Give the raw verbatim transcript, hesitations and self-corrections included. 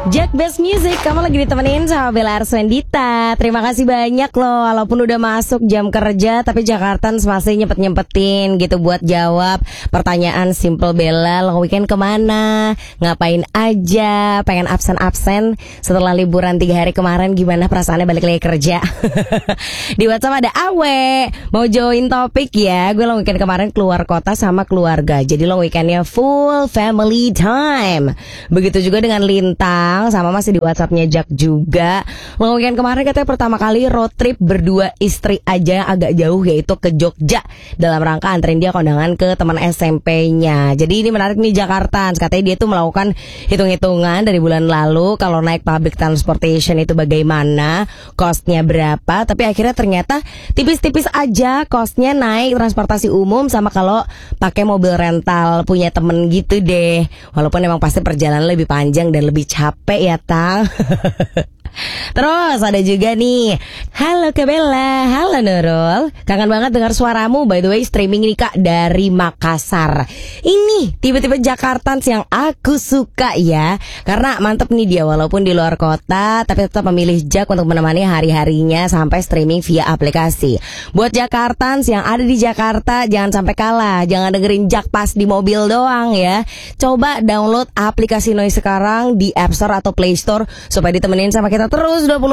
Jack Best Music, kamu lagi ditemenin sama Bella Arswendita. Terima kasih banyak loh, walaupun udah masuk jam kerja, tapi Jakarta masih nyempet-nyempetin gitu buat jawab pertanyaan simple Bella. Long weekend kemana? Ngapain aja? Pengen absen-absen setelah liburan tiga hari kemarin, gimana perasaannya balik lagi kerja? Di WhatsApp ada Awe, mau join topik ya. Gue long weekend kemarin keluar kota sama keluarga, jadi long weekendnya full family time. Begitu juga dengan Lintang, sama masih di WhatsAppnya Jack juga. Long weekend kemarin katanya pertama kali road trip berdua istri aja yang agak jauh, yaitu ke Jogja, dalam rangka anterin dia kondangan ke teman S M P-nya. Jadi ini menarik nih Jakarta. Katanya dia tuh melakukan hitung-hitungan dari bulan lalu kalau naik public transportation itu bagaimana, costnya berapa. Tapi akhirnya ternyata tipis-tipis aja costnya naik transportasi umum sama kalau pakai mobil rental punya temen gitu deh. Walaupun emang pasti perjalanan lebih panjang dan lebih capek ya Tang. Terus ada juga nih, halo Kak Bella, halo Nurul, kangen banget dengar suaramu. By the way, streaming ini Kak dari Makassar. Ini tiba-tiba Jakartans yang aku suka ya, karena mantep nih dia walaupun di luar kota, tapi tetap memilih Jack untuk menemani hari-harinya sampai streaming via aplikasi. Buat Jakartans yang ada di Jakarta, jangan sampai kalah, jangan dengerin Jack pas di mobil doang ya. Coba download aplikasi Noise sekarang di App Store atau Play Store supaya ditemenin sama kita terus dua puluh